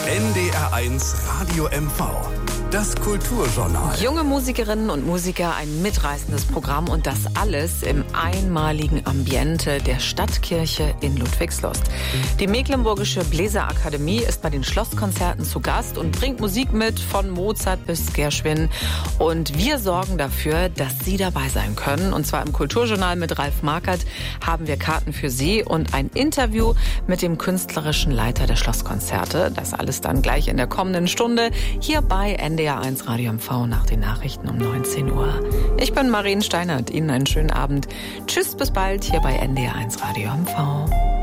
NDR1 Radio MV. Das Kulturjournal. Junge Musikerinnen und Musiker, ein mitreißendes Programm und das alles im einmaligen Ambiente der Stadtkirche in Ludwigslust. Die Mecklenburgische Bläserakademie ist bei den Schlosskonzerten zu Gast und bringt Musik mit von Mozart bis Gershwin. Und wir sorgen dafür, dass Sie dabei sein können. Und zwar im Kulturjournal mit Ralf Markert haben wir Karten für Sie und ein Interview mit dem künstlerischen Leiter der Schlosskonzerte. Das alles dann gleich in der kommenden Stunde hier bei NDR1 Radio MV nach den Nachrichten um 19 Uhr. Ich bin Marien Steinert. Ihnen einen schönen Abend. Tschüss, bis bald hier bei NDR1 Radio MV.